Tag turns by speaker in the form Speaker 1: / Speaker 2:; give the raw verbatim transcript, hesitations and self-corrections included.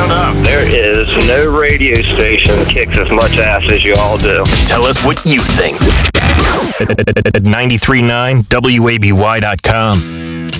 Speaker 1: Sound off.
Speaker 2: There is no radio station that kicks as much ass as you all do.
Speaker 1: Tell us what you think at ninety-three point nine W A B Y dot com.